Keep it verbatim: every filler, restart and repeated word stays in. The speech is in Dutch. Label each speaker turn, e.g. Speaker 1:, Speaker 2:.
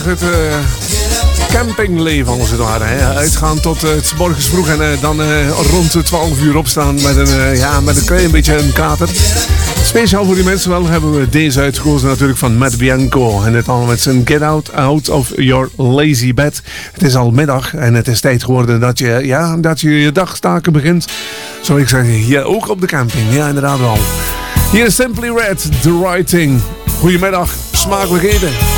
Speaker 1: Het uh, campingleven als het ware. Hè. Uitgaan tot uh, het morgens vroeg en uh, dan uh, rond de twaalf uur opstaan met een, uh, ja, met een klein beetje een kater. Speciaal voor die mensen wel hebben we deze uitgekozen natuurlijk van Matt Bianco. En het allemaal met zijn Get Out, Out of Your Lazy Bed. Het is al middag en het is tijd geworden dat je, ja, dat je je dagstaken begint. Zou ik zeggen, hier ook op de camping. Ja, inderdaad wel. Hier is Simply Red, The Right Thing. Goedemiddag, smakelijk eten.